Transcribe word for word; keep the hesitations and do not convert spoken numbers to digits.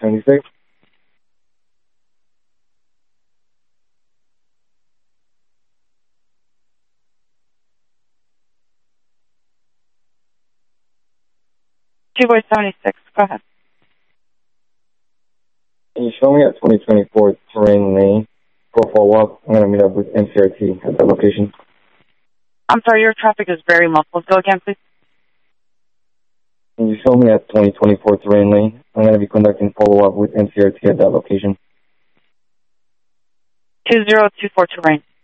seventy-six. Two boy seventy-six, go ahead. Can you show me at twenty twenty-four Terrain Lane for a follow-up? I'm going to meet up with N C R T at that location. I'm sorry, your traffic is very muffled. Go again, please. Can you show me at twenty twenty-four Terrain Lane? I'm going to be conducting follow-up with N C R T at that location. two zero two four Terrain.